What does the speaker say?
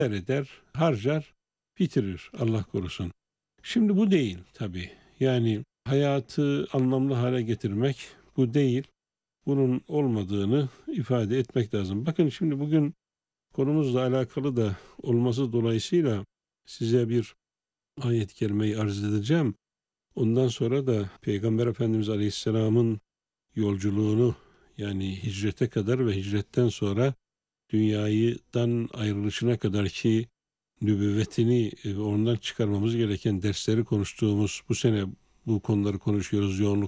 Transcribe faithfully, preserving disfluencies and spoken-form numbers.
eder, harcar, bitirir Allah korusun. Şimdi bu değil tabii. Yani hayatı anlamlı hale getirmek bu değil. Bunun olmadığını ifade etmek lazım. Bakın şimdi bugün konumuzla alakalı da olması dolayısıyla size bir ayet-i kerimeyi arz edeceğim. Ondan sonra da Peygamber Efendimiz Aleyhisselam'ın yolculuğunu, yani hicrete kadar ve hicretten sonra dünyadan ayrılışına kadar ki nübüvvetini e, ondan çıkarmamız gereken dersleri konuştuğumuz bu sene bu konuları konuşuyoruz yoğunlukla.